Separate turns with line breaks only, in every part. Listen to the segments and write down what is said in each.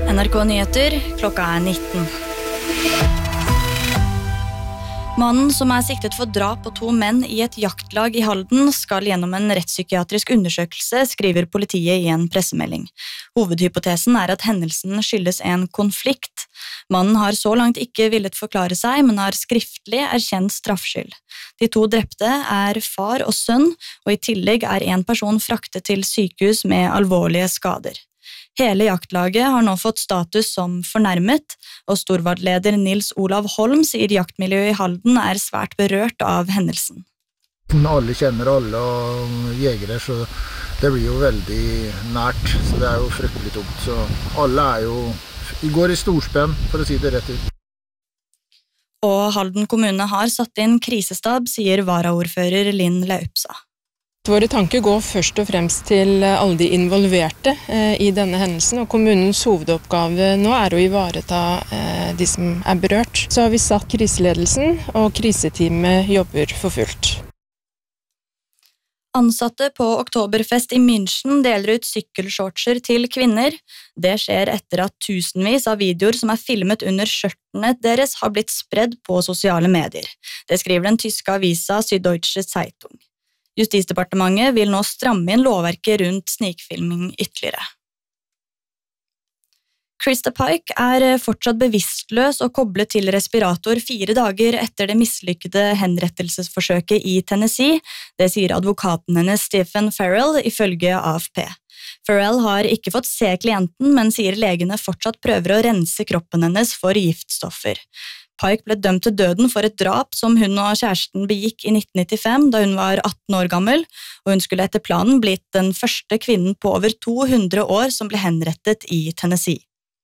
NRK Nyheter, klokka 19. Mannen som siktet for drap på 2 menn i et jaktlag i Halden skal gjennom en rettspsykiatrisk undersøkelse, skriver politiet i en pressemelding. Hovedhypotesen at hendelsen skyldes en konflikt. Mannen har så langt ikke villet forklare seg, men har skriftlig erkjent straffskyld. De 2 drepte far og sønn, og i tillegg en person fraktet til sykehus med alvorlige skader. Hele jaktlaget har nå fått status som fornærmet, og storvardleder Nils Olav Holm sier jaktmiljøet i Halden svært berørt av hendelsen.
Alle kjenner alle og jegere, så det blir jo veldig nært, så det jo fryktelig tungt. Så alle går i storspenn, for å si det rett ut.
Og Halden kommune har satt inn krisestab, sier varaordfører Linn Laupsa.
Våre tanker går først og fremst til alle de involverte i denne hendelsen, og kommunens hovedoppgave nå å ivareta de som berørt. Så har vi satt kriseledelsen, og kriseteamet jobber for fullt.
Ansatte på Oktoberfest i München deler ut sykkelshortser til kvinner. Det skjer etter at tusenvis av videoer som filmet under skjørtene deres har blitt spredd på sosiale medier. Det skriver den tyske avisa Süddeutsche Zeitung. Justisdepartementet vil nå stramme inn lovverket rundt snikfilming ytterligere. Krista Pike fortsatt bevisstløs og koblet til respirator 4 dager etter det mislykkede henrettelsesforsøket i Tennessee. Det sier advokaten hennes Stephen Farrell ifølge AFP. Farrell har ikke fått se klienten, men sier legene fortsatt prøver å rense kroppen hennes for giftstoffer. Pike ble dømt til døden for et drap som hun og kjæresten begikk i 1995 da hun var 18 år gammel, og hun skulle etter planen blitt den første kvinnen på over 200 år som ble henrettet i Tennessee.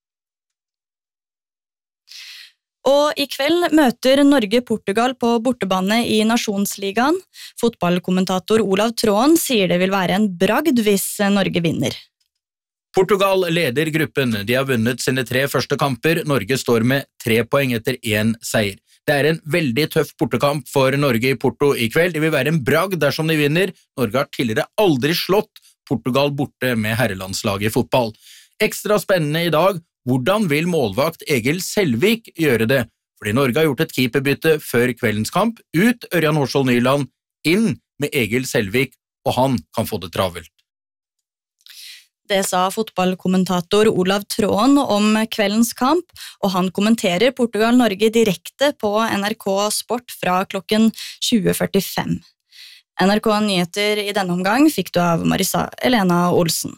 Og i kveld møter Norge Portugal på bortebane i Nasjonsligaen. Fotballkommentator Olav Tråen sier det vil være en bragd hvis Norge vinner.
Portugal leder gruppen. De har vunnet sine 3 første kamper. Norge står med 3 poeng etter 1 seier. Det en veldig tøff bortekamp for Norge i Porto i kveld. Det vil være en bragd dersom de vinner. Norge har tidligere aldri slått Portugal borte med herrelandslaget i fotball. Ekstra spennende i dag, hvordan vil målvakt Egil Selvik gjøre det? Fordi Norge har gjort et keeperbytte før kveldens kamp. Ut Ørjan Horsvold Nyland, inn med Egil Selvik, og han kan få det travelt.
Det sa fotballkommentator Olav Tråen om kveldens kamp, og han kommenterer Portugal-Norge direkte på NRK Sport fra klokken 20:45. NRK Nyheter i denne omgang fikk du av Marisa Elena Olsen.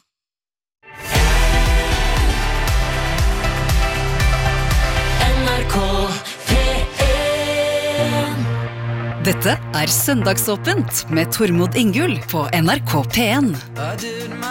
NRK P1.
Dette Søndagsåpent med Tormod Ingull på NRK P1.